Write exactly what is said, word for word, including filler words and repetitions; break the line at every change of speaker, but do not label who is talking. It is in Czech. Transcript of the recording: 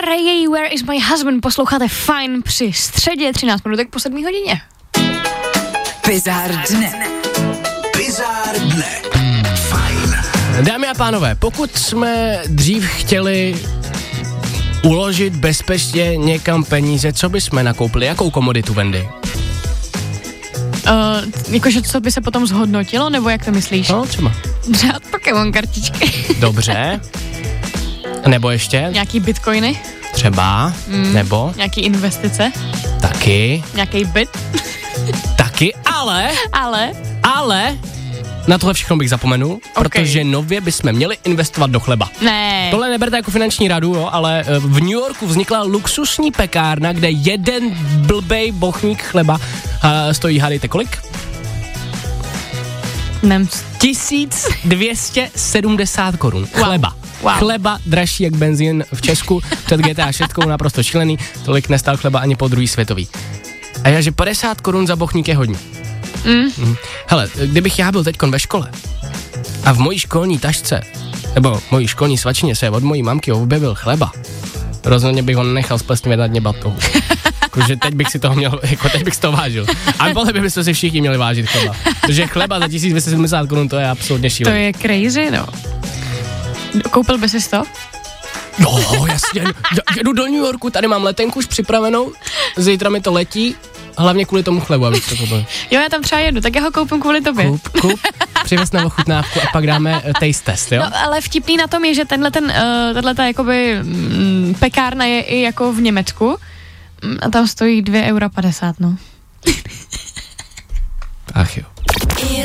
Ray, Where is my husband? Posloucháte Fajn při středě, třináct minutek po sedmé hodině.
Bizár dne.
Bizár dne. Fajn.
Dámy a pánové, pokud jsme dřív chtěli uložit bezpečně někam peníze, co bychom nakoupili? Jakou komoditu, Wendy?
Uh, jakože co by se potom zhodnotilo, nebo jak to myslíš?
No, třeba.
Třeba Pokémon kartičky.
Dobře. Nebo ještě?
Nějaký bitcoiny.
Třeba. Mm. Nebo?
Nějaký investice.
Taky.
Nějaký byt.
Taky, ale...
Ale...
Ale... Na tohle všechno bych zapomenul, okay. Protože nově bychom měli investovat do chleba.
Ne.
Tohle neberte jako finanční radu, jo, ale v New Yorku vznikla luxusní pekárna, kde jeden blbej bochník chleba uh, stojí, hádejte kolik?
Nem.
tisíc dvě stě sedmdesát korun.
Wow.
Chleba.
Wow.
Chleba dražší jak benzín v Česku, před G T A šest, naprosto šílený, tolik nestál chleba ani po druhý světový. A já, že padesát korun za bochník je hodně.
Mm.
Mm. Hele, kdybych já byl teďkon ve škole a v mojí školní tašce, nebo mojí školní svačině se od mojí mamky objevil chleba, rozhodně bych ho nechal splesnivět na dně batohu. Jakože teď bych si toho měl, jako teď bych si to vážil. A podle by byste si všichni měli vážit chleba. Protože chleba za tisíc dvě stě sedmdesát korun, to je absolutně šílené.
To je crazy, no. Koupil bys si to?
No, jasně, jedu do New Yorku, tady mám letenku už připravenou, zítra mi to letí, hlavně kvůli tomu chlebu, abych to koupil.
Jo, já tam třeba jedu, tak já ho koupím kvůli tobě.
Kup, kup, přivez na ochutnávku a pak dáme uh, taste test, jo?
No, ale vtipný na tom je, že tenhle ten, uh, tato jakoby mm, pekárna je i jako v Německu a tam stojí dvě eura padesát, no.
Ach jo.